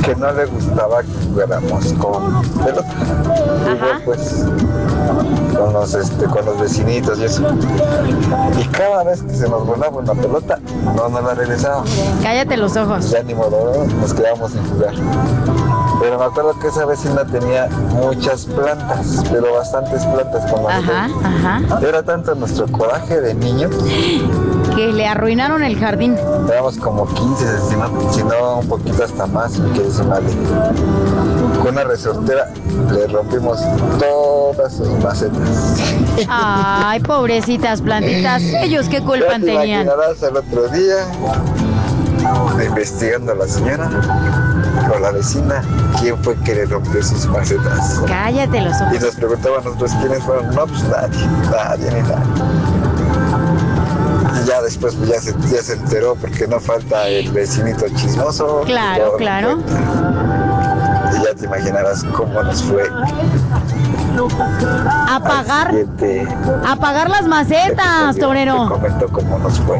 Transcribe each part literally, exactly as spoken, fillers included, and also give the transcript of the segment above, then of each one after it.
que no le gustaba que jugáramos con pelota. Ajá. Pues con los, este, con los vecinitos y eso. Y cada vez que se nos volaba una pelota, no nos la regresaba. Cállate los ojos. Ya ni modo, nos quedamos sin jugar. Pero me acuerdo que esa vecina tenía muchas plantas, pero bastantes plantas con Ajá, ajá. Era tanto nuestro coraje de niños que le arruinaron el jardín. Éramos como quince, si no, si no un poquito hasta más, mi querido Sonali. Con una resortera le rompimos todas sus macetas. Ay, pobrecitas plantitas. ¿Ellos qué culpa ya te tenían? Imaginarás el otro día, investigando a la señora o la vecina, quién fue que le rompió sus macetas. Cállate los ojos. Y nos preguntaban nosotros quiénes fueron. No, pues nadie, nadie ni nadie. Y ya después pues ya se, ya se enteró porque no falta el vecinito chismoso. Claro, claro. Y ya te imaginarás cómo nos fue. Apagar, apagar las macetas, torero. Te comento cómo nos fue.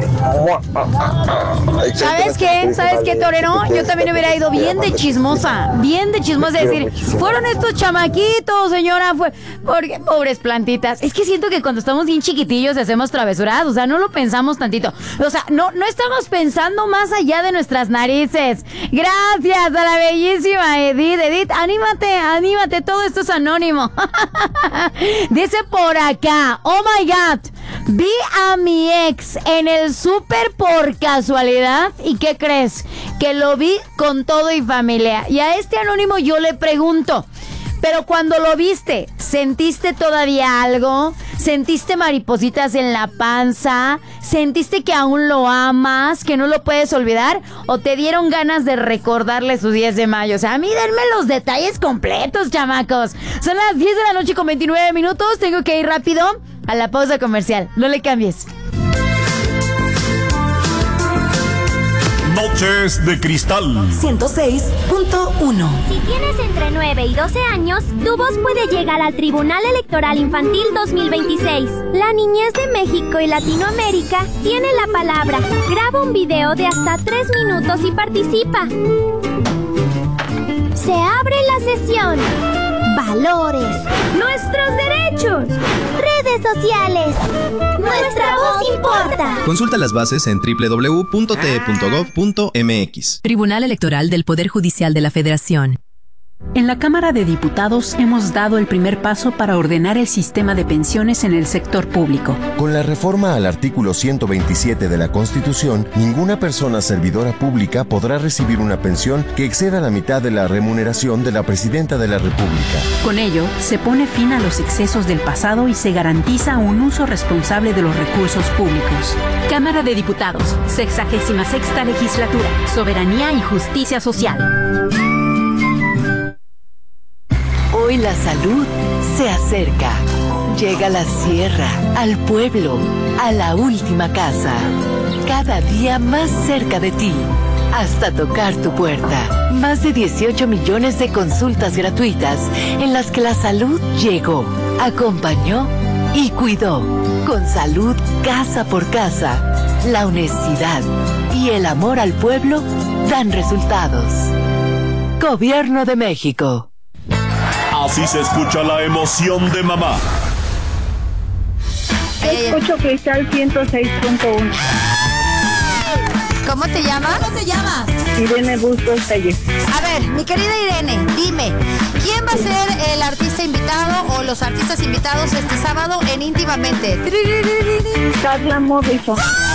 ¿Sabes qué? ¿Sabes qué, torero? Yo también hubiera ido bien de chismosa, bien de chismosa, decir, fueron estos chamaquitos, señora, fue, porque, pobres plantitas. Es que siento que cuando estamos bien chiquitillos hacemos travesuras, o sea, no lo pensamos tantito. O sea, no, no estamos pensando más allá de nuestras narices. Gracias a la bellísima Edith. Edith, anímate, anímate, todo esto es anónimo. Dice por acá, oh my God, vi a mi ex en el súper por casualidad y ¿qué crees? Que lo vi con todo y familia. Y a este anónimo yo le pregunto, pero cuando lo viste, ¿sentiste todavía algo? ¿Sentiste maripositas en la panza? ¿Sentiste que aún lo amas? ¿Que no lo puedes olvidar? ¿O te dieron ganas de recordarle su diez de mayo? O sea, a mí denme los detalles completos, chamacos. Son las diez de la noche con veintinueve minutos. Tengo que ir rápido a la pausa comercial. No le cambies. Noches de Cristal ciento seis punto uno. Si tienes entre nueve y doce años, tu voz puede llegar al Tribunal Electoral Infantil dos mil veintiséis. La niñez de México y Latinoamérica tiene la palabra. Graba un video de hasta tres minutos y participa. Se abre la sesión. Valores. Nuestros derechos. Redes sociales. Nuestra voz importa. Consulta las bases en doble u doble u doble u punto t e punto gov punto m x. Tribunal Electoral del Poder Judicial de la Federación. En la Cámara de Diputados hemos dado el primer paso para ordenar el sistema de pensiones en el sector público. Con la reforma al artículo ciento veintisiete de la Constitución, ninguna persona servidora pública podrá recibir una pensión que exceda la mitad de la remuneración de la Presidenta de la República. Con ello, se pone fin a los excesos del pasado y se garantiza un uso responsable de los recursos públicos. Cámara de Diputados, sexagésima sexta legislatura, Soberanía y Justicia Social. Hoy la salud se acerca. Llega a la sierra, al pueblo, a la última casa. Cada día más cerca de ti, hasta tocar tu puerta. Más de dieciocho millones de consultas gratuitas en las que la salud llegó, acompañó y cuidó. Con salud casa por casa, la honestidad y el amor al pueblo dan resultados. Gobierno de México. Así se escucha la emoción de mamá. Escucho Cristal ciento seis punto uno. ¿Cómo te llamas? ¿Cómo te llamas? Irene Bustos Telles. A ver, mi querida Irene, dime, ¿quién va a ser el artista invitado o los artistas invitados este sábado en Íntimamente? Carla Morrison.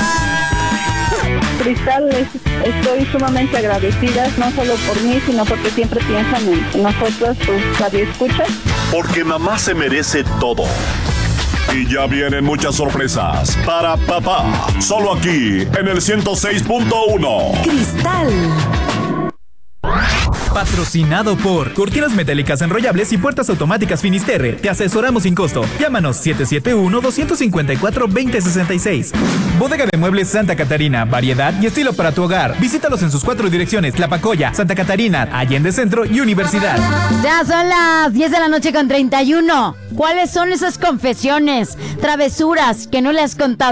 Cristal, les, estoy sumamente agradecida, no solo por mí, sino porque siempre piensan en, en nosotros, tus radioescuchas. Porque mamá se merece todo. Y ya vienen muchas sorpresas para papá. Solo aquí, en el ciento seis punto uno. Cristal. Patrocinado por Cortinas Metálicas Enrollables y Puertas Automáticas Finisterre. Te asesoramos sin costo. Llámanos siete siete uno, dos cinco cuatro, dos cero seis seis. Bodega de Muebles Santa Catarina. Variedad y estilo para tu hogar. Visítalos en sus cuatro direcciones: Tlapacoya, Santa Catarina, Allende Centro y Universidad. Ya son las diez de la noche con treinta y uno. ¿Cuáles son esas confesiones, travesuras que no le has contado